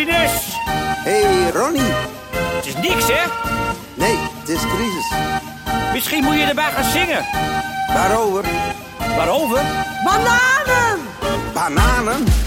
Rinus! Hey, Ronnie. Het is niks, hè? Nee, het is crisis. Misschien moet je erbij gaan zingen. Waarover? Waarover? Bananen! Bananen?